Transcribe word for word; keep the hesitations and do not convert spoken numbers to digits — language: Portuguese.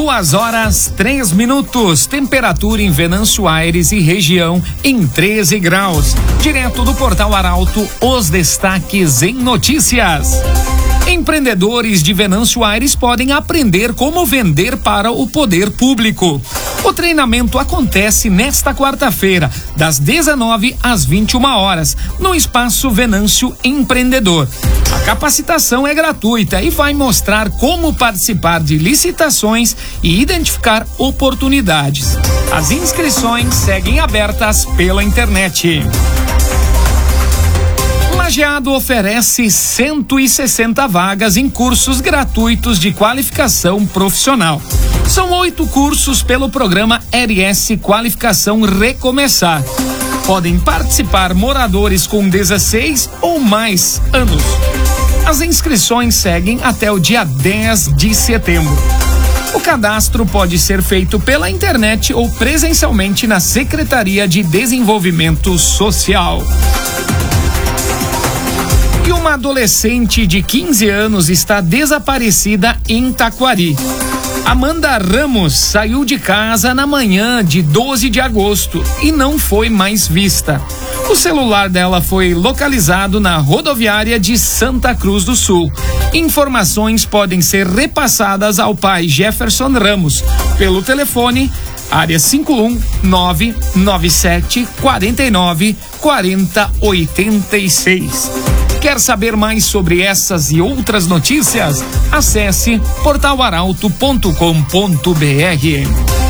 Duas horas, três minutos. Temperatura em Venâncio Aires e região em treze graus. Direto do Portal Arauto, os destaques em notícias. Empreendedores de Venâncio Aires podem aprender como vender para o poder público. O treinamento acontece nesta quarta-feira, das dezenove às vinte e uma horas, no Espaço Venâncio Empreendedor. A capacitação é gratuita e vai mostrar como participar de licitações e identificar oportunidades. As inscrições seguem abertas pela internet. Lajeado oferece cento e sessenta vagas em cursos gratuitos de qualificação profissional. São oito cursos pelo programa R S Qualificação Recomeçar. Podem participar moradores com dezesseis ou mais anos. As inscrições seguem até o dia dez de setembro. O cadastro pode ser feito pela internet ou presencialmente na Secretaria de Desenvolvimento Social. E uma adolescente de quinze anos está desaparecida em Taquari. Amanda Ramos saiu de casa na manhã de doze de agosto e não foi mais vista. O celular dela foi localizado na rodoviária de Santa Cruz do Sul. Informações podem ser repassadas ao pai Jefferson Ramos pelo telefone área cinco um nove nove sete quatro nove quatro zero oito seis. Quer saber mais sobre essas e outras notícias? Acesse portal arauto ponto com ponto br.